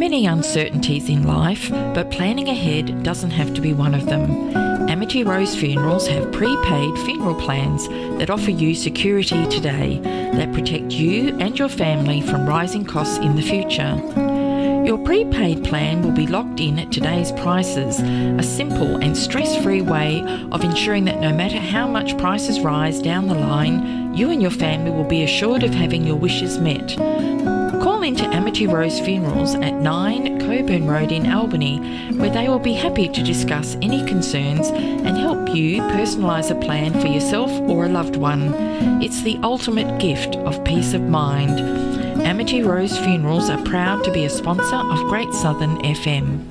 many uncertainties in life, but planning ahead doesn't have to be one of them. Amity Rose Funerals have prepaid funeral plans that offer you security today that protect you and your family from rising costs in the future. Your prepaid plan will be locked in at today's prices, a simple and stress-free way of ensuring that no matter how much prices rise down the line, you and your family will be assured of having your wishes met. Call into Amity Rose Funerals at 9 Coburn Road in Albany, where they will be happy to discuss any concerns and help you personalise a plan for yourself or a loved one. It's the ultimate gift of peace of mind. Amity Rose Funerals are proud to be a sponsor of Great Southern FM.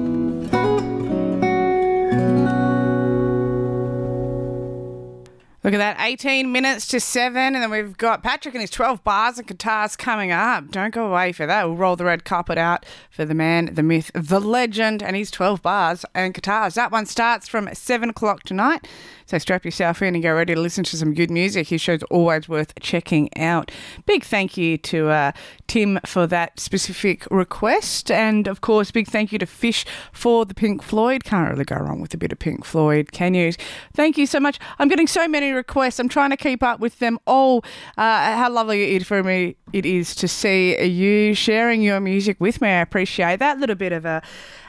Look at that, 18 minutes to 7, and then we've got Patrick and his 12 bars and guitars coming up. Don't go away for that. We'll roll the red carpet out for the man, the myth, the legend, and his 12 bars and guitars. That one starts from 7 o'clock tonight, so strap yourself in and get ready to listen to some good music. His show's always worth checking out. Big thank you to Tim for that specific request, and of course, big thank you to Fish for the Pink Floyd. Can't really go wrong with a bit of Pink Floyd, can you? Thank you so much. I'm getting so many requests. I'm trying to keep up with them all. How lovely it is for me it is to see you sharing your music with me. I appreciate that little bit of a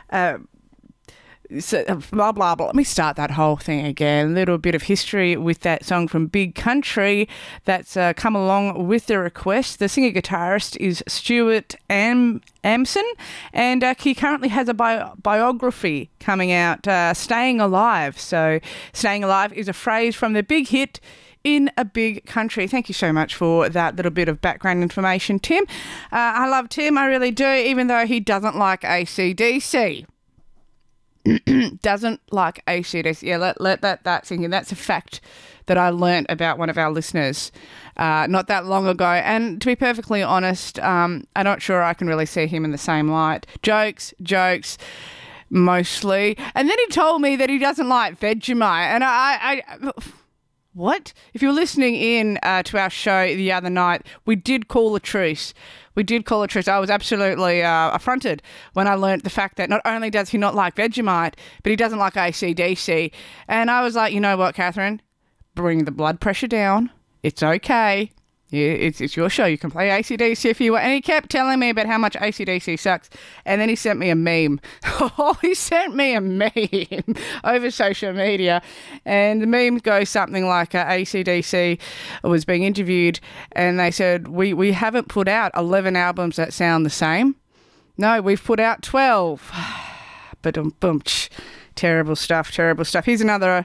blah, blah, blah. Let me start that whole thing again. A little bit of history with that song from Big Country that's come along with the request. The singer-guitarist is Stuart Amson, and he currently has a biography coming out, Staying Alive. So Staying Alive is a phrase from the big hit In a Big Country. Thank you so much for that little bit of background information, Tim. I love Tim, I really do, even though he doesn't like AC/DC. Doesn't like AC/DC. Yeah, let that sink in. That's a fact that I learnt about one of our listeners not that long ago. And to be perfectly honest, I'm not sure I can really see him in the same light. Jokes, mostly. And then he told me that he doesn't like Vegemite. And I what? If you were listening in to our show the other night, we did call a truce. I was absolutely affronted when I learnt the fact that not only does he not like Vegemite, but he doesn't like AC/DC. And I was like, you know what, Catherine? Bring the blood pressure down. It's okay. Yeah, it's your show. You can play AC/DC if you want. And he kept telling me about how much AC/DC sucks. And then he sent me a meme. He sent me a meme over social media. And the meme goes something like AC/DC was being interviewed and they said, we haven't put out 11 albums that sound the same. No, we've put out 12. But terrible stuff. Here's another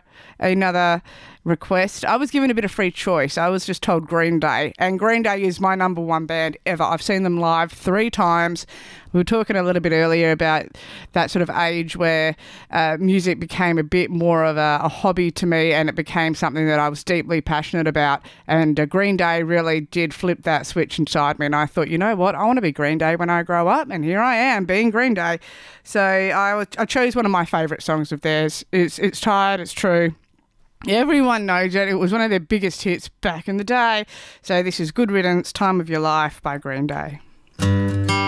request. I was given a bit of free choice. I was just told Green Day, and Green Day is my number one band ever. I've seen them live 3 times. We were talking a little bit earlier about that sort of age where music became a bit more of a hobby to me, and it became something that I was deeply passionate about. And Green Day really did flip that switch inside me, and I thought, you know what, I want to be Green Day when I grow up, and here I am being Green Day. So I chose one of my favourite songs of theirs. It's Tired, It's True. Everyone knows it. It was one of their biggest hits back in the day. So this is Good Riddance, Time of Your Life by Green Day.